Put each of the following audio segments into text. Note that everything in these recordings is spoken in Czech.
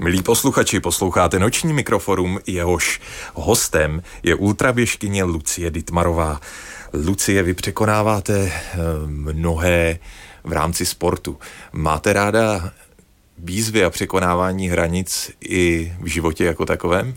Milí posluchači, posloucháte Noční mikroforum, jehož hostem je ultraběžkyně Lucie Dittmarová. Lucie, vy překonáváte mnohé v rámci sportu. Máte ráda výzvy a překonávání hranic i v životě jako takovém?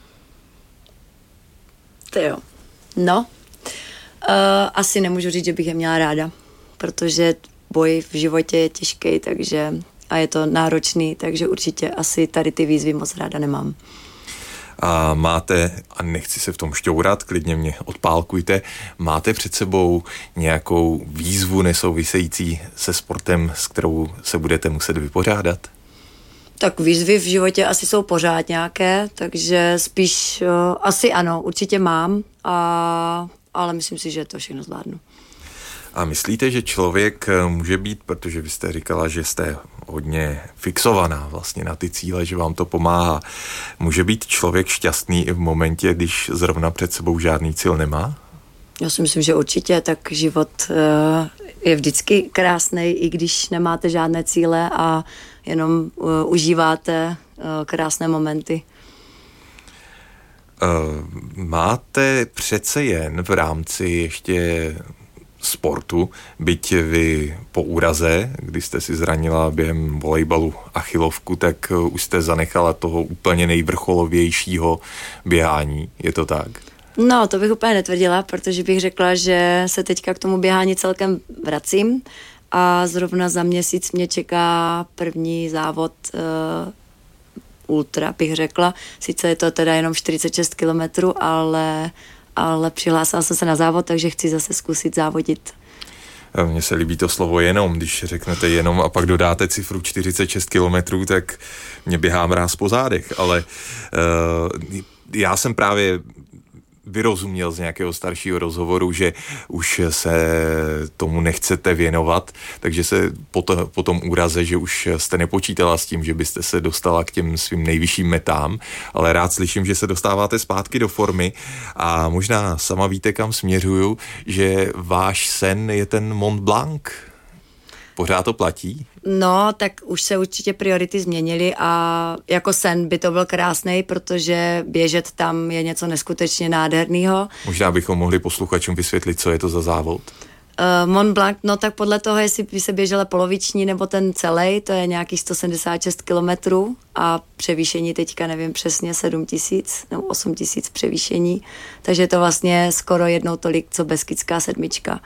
To jo. No, asi nemůžu říct, že bych je měla ráda, protože boj v životě je těžký, a je to náročný, takže určitě asi tady ty výzvy moc ráda nemám. A máte, a nechci se v tom šťourat, klidně mě odpálkujte, máte před sebou nějakou výzvu nesouvisející se sportem, s kterou se budete muset vypořádat? Tak výzvy v životě asi jsou pořád nějaké, takže spíš asi ano, určitě mám, ale myslím si, že to všechno zvládnu. A myslíte, že člověk může být, protože vy jste říkala, že jste hodně fixovaná vlastně na ty cíle, že vám to pomáhá, může být člověk šťastný i v momentě, když zrovna před sebou žádný cíl nemá? Já si myslím, že určitě, tak život je vždycky krásný, i když nemáte žádné cíle a jenom užíváte krásné momenty. Máte přece jen v rámci ještě sportu, byť vy po úraze, kdy jste si zranila během volejbalu achilovku, tak už jste zanechala toho úplně nejvrcholovějšího běhání, je to tak? No, to bych úplně netvrdila, protože bych řekla, že se teďka k tomu běhání celkem vracím a zrovna za měsíc mě čeká první závod ultra, bych řekla. Sice je to teda jenom 46 kilometrů, ale přihlásila jsem se na závod, takže chci zase zkusit závodit. Mně se líbí to slovo jenom, když řeknete jenom a pak dodáte cifru 46 kilometrů, tak mě běhá mráz po zádech, ale já jsem právě vyrozuměl z nějakého staršího rozhovoru, že už se tomu nechcete věnovat, takže se po tom úraze, že už jste nepočítala s tím, že byste se dostala k těm svým nejvyšším metám, ale rád slyším, že se dostáváte zpátky do formy a možná sama víte, kam směřuju, že váš sen je ten Mont Blanc. Pořád to platí? No, tak už se určitě priority změnily a jako sen by to byl krásnej, protože běžet tam je něco neskutečně nádherného. Možná bychom mohli posluchačům vysvětlit, co je to za závod. Mont Blanc, no tak podle toho, jestli by se běžela poloviční nebo ten celý, to je nějakých 176 kilometrů a převýšení teďka nevím přesně 7 000 nebo 8 000 převýšení, takže je to vlastně skoro jednou tolik, co Beskidská sedmička.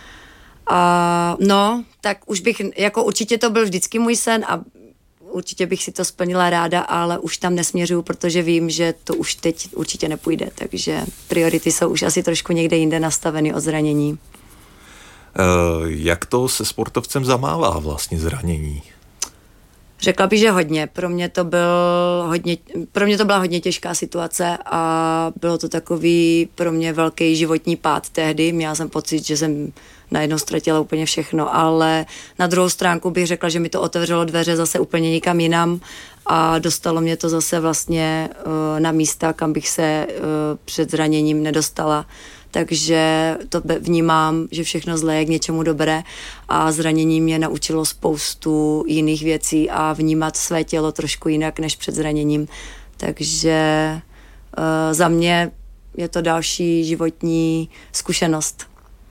No, tak už bych, jako určitě to byl vždycky můj sen a určitě bych si to splnila ráda, ale už tam nesměřuju, protože vím, že to už teď určitě nepůjde, takže priority jsou už asi trošku někde jinde nastaveny od zranění. Jak to se sportovcem zamává vlastně zranění? Řekla bych, že hodně. Pro mě to byla hodně těžká situace a bylo to takový pro mě velký životní pád tehdy. Měla jsem pocit, že jsem najednou ztratila úplně všechno, ale na druhou stránku bych řekla, že mi to otevřelo dveře zase úplně nikam jinam a dostalo mě to zase vlastně na místa, kam bych se před zraněním nedostala. Takže to vnímám, že všechno zlé je k něčemu dobré a zranění mě naučilo spoustu jiných věcí a vnímat své tělo trošku jinak než před zraněním. Takže za mě je to další životní zkušenost.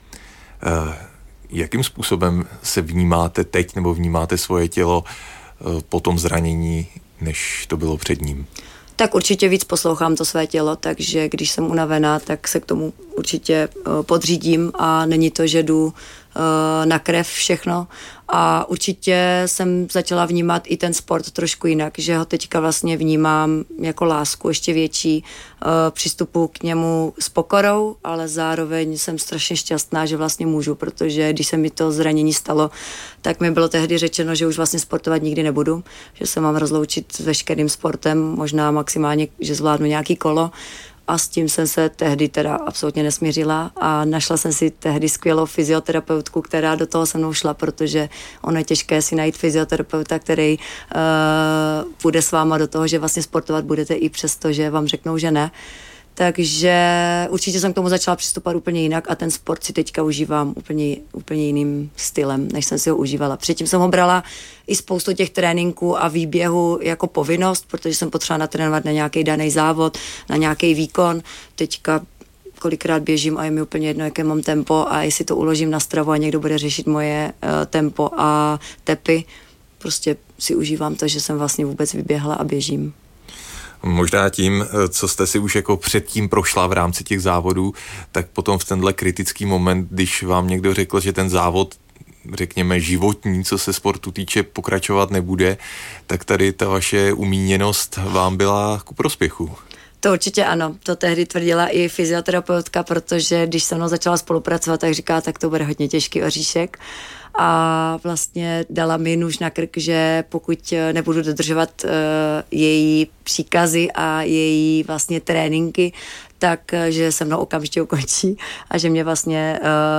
Jakým způsobem se vnímáte teď nebo vnímáte svoje tělo po tom zranění, než to bylo před ním? Tak určitě víc poslouchám to své tělo, takže když jsem unavená, tak se k tomu určitě podřídím a není to, že jdu na krev všechno a určitě jsem začala vnímat i ten sport trošku jinak, že ho teďka vlastně vnímám jako lásku ještě větší, přistupuji k němu s pokorou, ale zároveň jsem strašně šťastná, že vlastně můžu, protože když se mi to zranění stalo, tak mi bylo tehdy řečeno, že už vlastně sportovat nikdy nebudu, že se mám rozloučit s veškerým sportem, možná maximálně, že zvládnu nějaký kolo. A s tím jsem se tehdy teda absolutně nesmířila a našla jsem si tehdy skvělou fyzioterapeutku, která do toho se mnou šla, protože ono je těžké si najít fyzioterapeuta, který půjde s váma do toho, že vlastně sportovat budete i přesto, že vám řeknou, že ne. Takže určitě jsem k tomu začala přistupovat úplně jinak a ten sport si teďka užívám úplně jiným stylem, než jsem si ho užívala. Předtím jsem ho brala i spoustu těch tréninků a výběhu jako povinnost, protože jsem potřeba natrénovat na nějaký daný závod, na nějaký výkon. Teďka kolikrát běžím a je mi úplně jedno, jaké mám tempo a jestli to uložím na stravu a někdo bude řešit moje tempo a tepy. Prostě si užívám to, že jsem vlastně vůbec vyběhla a běžím. Možná tím, co jste si už jako předtím prošla v rámci těch závodů, tak potom v tenhle kritický moment, když vám někdo řekl, že ten závod, řekněme životní, co se sportu týče, pokračovat nebude, tak tady ta vaše umíněnost vám byla ku prospěchu. To určitě ano, to tehdy tvrdila i fyzioterapeutka, protože když se mnou začala spolupracovat, tak říká, tak to bude hodně těžký oříšek a vlastně dala mi nůž na krk, že pokud nebudu dodržovat její příkazy a její vlastně tréninky, tak že se mnou okamžitě ukončí a že mě vlastně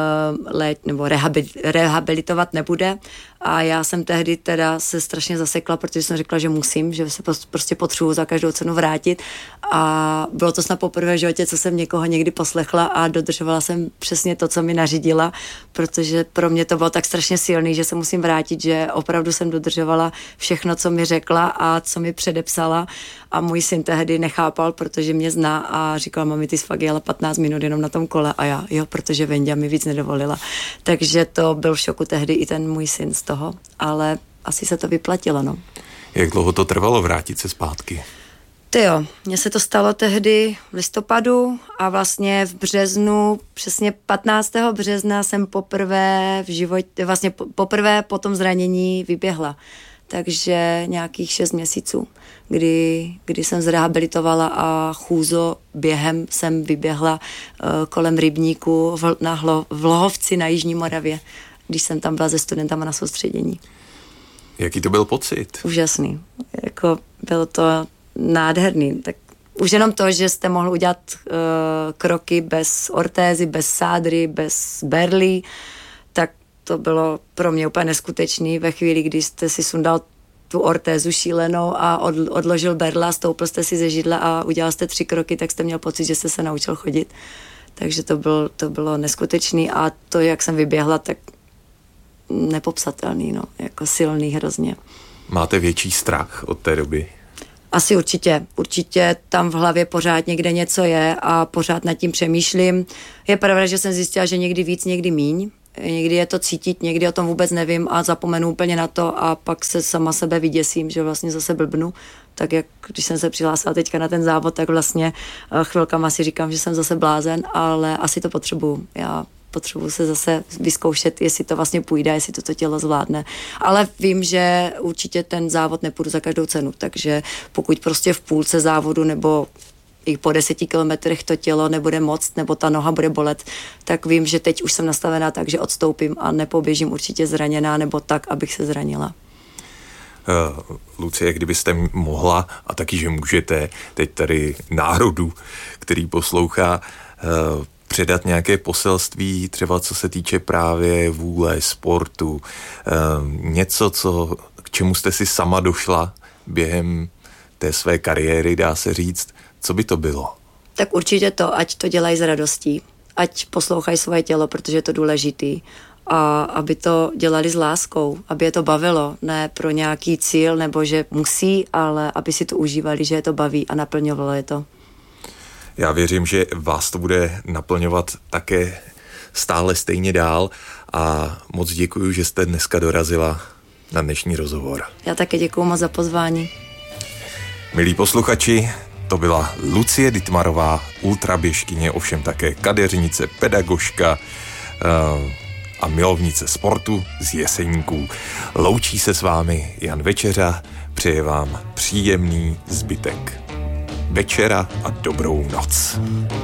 rehabilitovat nebude. A já jsem tehdy teda se strašně zasekla, protože jsem řekla, že musím, že se prostě potřebuji za každou cenu vrátit. A bylo to snad poprvé v životě, co jsem někoho někdy poslechla a dodržovala jsem přesně to, co mi nařídila, protože pro mě to bylo tak strašně silný, že se musím vrátit, že opravdu jsem dodržovala všechno, co mi řekla a co mi předepsala. A můj syn tehdy nechápal, protože mě zná a říkal, mami, ty jsi fakt jela 15 minut jenom na tom kole a já, jo, protože Venďa mi víc nedovolila. Takže to byl v šoku tehdy i ten můj syn z toho, ale asi se to vyplatilo, no. Jak dlouho to trvalo vrátit se zpátky? Tyjo, mně se to stalo tehdy v listopadu a vlastně v březnu, přesně 15. března jsem poprvé v životě, vlastně poprvé po tom zranění vyběhla. Takže nějakých 6 měsíců, kdy jsem zrehabilitovala a chůzo během jsem vyběhla kolem rybníku v Lohovci na Jižní Moravě, když jsem tam byla se studentama na soustředění. Jaký to byl pocit? Úžasný. Jako bylo to nádherný. Tak už jenom to, že jste mohl udělat kroky bez ortézy, bez sádry, bez berlí, tak to bylo pro mě úplně neskutečný ve chvíli, kdy jste si sundal tu ortézu šílenou a odložil berla, stoupil jste si ze židle a udělal jste 3 kroky, tak jste měl pocit, že jste se naučil chodit. Takže to bylo neskutečný a to, jak jsem vyběhla, tak nepopsatelný, no, jako silný hrozně. Máte větší strach od té doby? Asi určitě. Určitě tam v hlavě pořád někde něco je a pořád nad tím přemýšlím. Je pravda, že jsem zjistila, že někdy víc, někdy míň. Někdy je to cítit, někdy o tom vůbec nevím a zapomenu úplně na to a pak se sama sebe vyděsím, že vlastně zase blbnu. Tak jak když jsem se přihlásila teďka na ten závod, tak vlastně chvilkama si říkám, že jsem zase blázen, ale asi to potřebuju. Já potřebuji se zase vyzkoušet, jestli to vlastně půjde, jestli to tělo zvládne. Ale vím, že určitě ten závod nepůjdu za každou cenu, takže pokud prostě v půlce závodu nebo i po 10 kilometrech to tělo nebude moc, nebo ta noha bude bolet, tak vím, že teď už jsem nastavená tak, že odstoupím a nepoběžím určitě zraněná, nebo tak, abych se zranila. Lucie, kdybyste mohla, a taky, že můžete, teď tady národu, který poslouchá, předat nějaké poselství, třeba co se týče právě vůle, sportu, něco, k čemu jste si sama došla během té své kariéry, dá se říct, co by to bylo? Tak určitě to, ať to dělají s radostí, ať poslouchají svoje tělo, protože je to důležitý a aby to dělali s láskou, aby je to bavilo, ne pro nějaký cíl nebo že musí, ale aby si to užívali, že je to baví a naplňovalo je to. Já věřím, že vás to bude naplňovat také stále stejně dál a moc děkuji, že jste dneska dorazila na dnešní rozhovor. Já také děkuji moc za pozvání. Milí posluchači, to byla Lucie Dittmarová, ultraběžkyně, ovšem také kadeřnice, pedagožka a milovnice sportu z Jeseníků. Loučí se s vámi Jan Večeřa, přeje vám příjemný zbytek večera a dobrou noc.